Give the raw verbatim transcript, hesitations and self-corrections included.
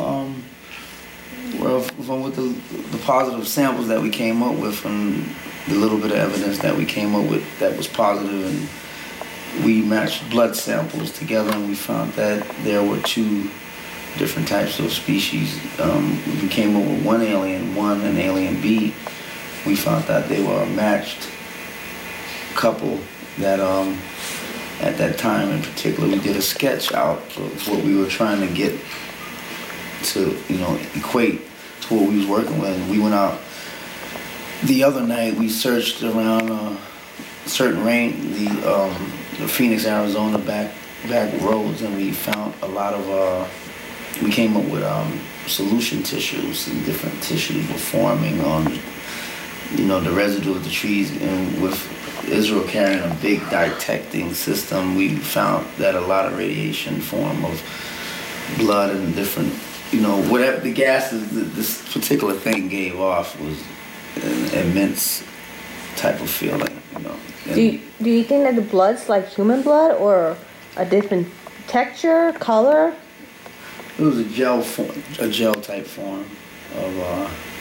Um, well, from with the, the positive samples that we came up with and the little bit of evidence that we came up with that was positive, and we matched blood samples together and we found that there were two different types of species. Um, we came up with one alien one and alien B. We found that they were a matched couple that um, at that time in particular we did a sketch out of what we were trying to get to, you know, equate to what we was working with. We went out the other night, we searched around uh, certain rain, the, um, the Phoenix, Arizona back back roads, and we found a lot of, uh, we came up with um, solution tissues, and different tissues were forming on, you know, the residue of the trees. And with Israel carrying a big detecting system, we found that a lot of radiation form of blood and different, you know, whatever the gases that this particular thing gave off was an immense type of feeling, you know. And do you, do you think that the blood's like human blood or a different texture, color? it was a gel form, a gel type form of uh,